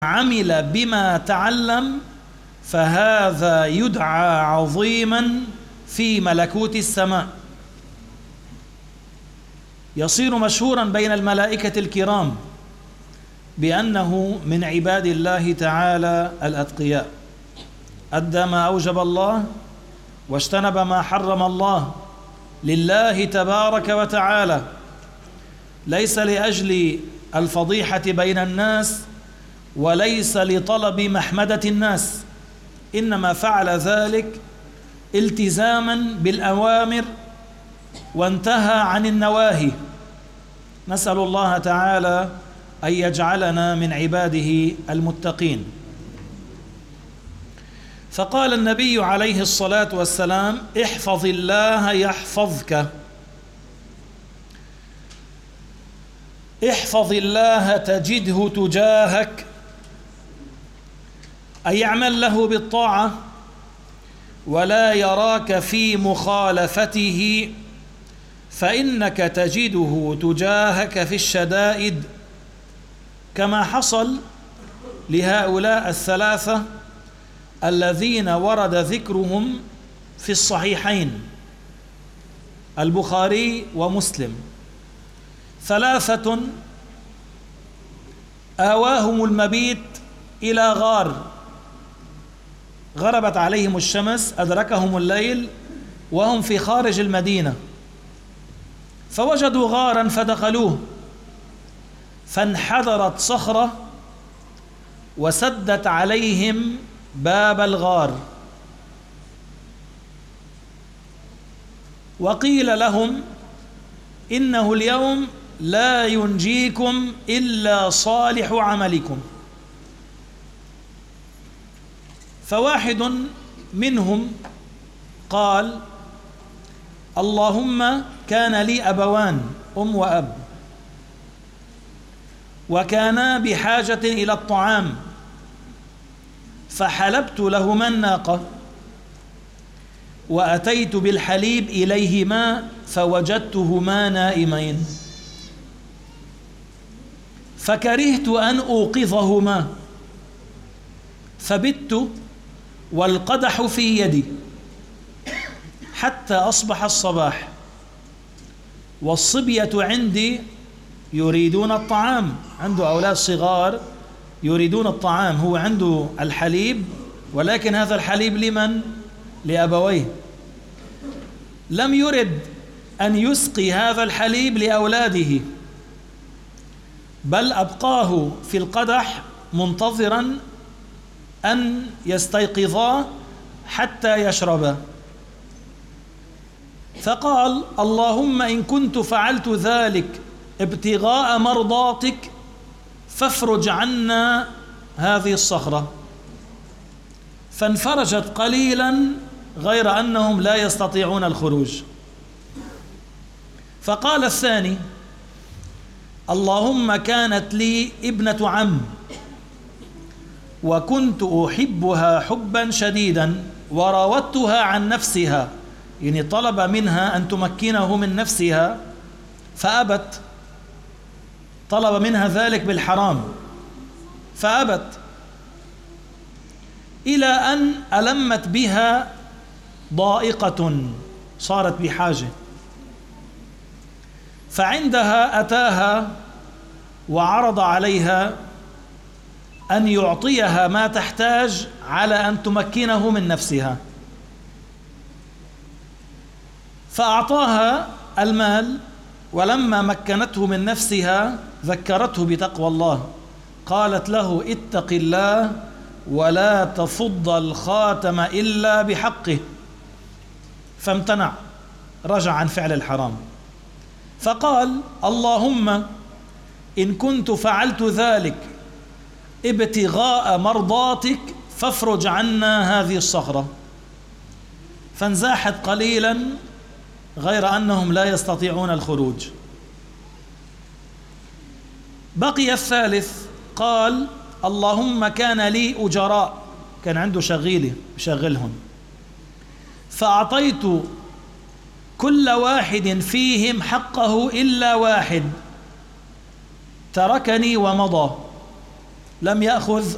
عمل بما تعلم فهذا يدعى عظيما في ملكوت السماء، يصير مشهورا بين الملائكة الكرام بأنه من عباد الله تعالى الأتقياء، أدى ما أوجب الله واجتنب ما حرم الله لله تبارك وتعالى، ليس لأجل الفضيحة بين الناس وليس لطلب محمدة الناس، إنما فعل ذلك التزاما بالأوامر وانتهى عن النواهي. نسأل الله تعالى أن يجعلنا من عباده المتقين. فقال النبي عليه الصلاة والسلام: احفظ الله يحفظك، احفظ الله تجده تجاهك، أي اعمل له بالطاعة ولا يراك في مخالفته، فإنك تجده تجاهك في الشدائد، كما حصل لهؤلاء الثلاثة الذين ورد ذكرهم في الصحيحين البخاري ومسلم، ثلاثة آواهم المبيت إلى غار، غربت عليهم الشمس، أدركهم الليل وهم في خارج المدينة، فوجدوا غارا فدخلوه، فانحدرت صخرة وسدت عليهم باب الغار، وقيل لهم: إنه اليوم لا ينجيكم إلا صالح عملكم. فواحد منهم قال: اللهم كان لي أبوان، أم وأب، وكانا بحاجة إلى الطعام، فحلبت لهما الناقة وأتيت بالحليب إليهما فوجدتهما نائمين، فكرهت أن أوقظهما، فبت والقدح في يدي حتى أصبح الصباح، والصبية عندي يريدون الطعام، عنده أولاد صغار يريدون الطعام، هو عنده الحليب ولكن هذا الحليب لمن؟ لأبويه، لم يرد أن يسقي هذا الحليب لأولاده، بل أبقاه في القدح منتظرا أن يستيقظا حتى يشربا. فقال: اللهم إن كنت فعلت ذلك ابتغاء مرضاتك فافرج عنا هذه الصخرة، فانفرجت قليلا غير أنهم لا يستطيعون الخروج. فقال الثاني: اللهم كانت لي ابنة عم وكنت أحبها حبا شديدا وراودتها عن نفسها، يعني طلب منها أن تمكنه من نفسها فأبت، طلب منها ذلك بالحرام فأبت، إلى أن ألمت بها ضائقة، صارت بحاجة، فعندها أتاها وعرض عليها أن يعطيها ما تحتاج على أن تمكنه من نفسها، فأعطاها المال، ولما مكنته من نفسها ذكرته بتقوى الله، قالت له: اتق الله ولا تفض الخاتم إلا بحقه، فامتنع، رجع عن فعل الحرام. فقال: اللهم إن كنت فعلت ذلك ابتغاء مرضاتك فافرج عنا هذه الصخرة، فانزاحت قليلا غير أنهم لا يستطيعون الخروج. بقي الثالث، قال: اللهم كان لي أجراء، كان عنده شغيلة يشغلهم، فأعطيت كل واحد فيهم حقه إلا واحد، تركني ومضى، لم يأخذ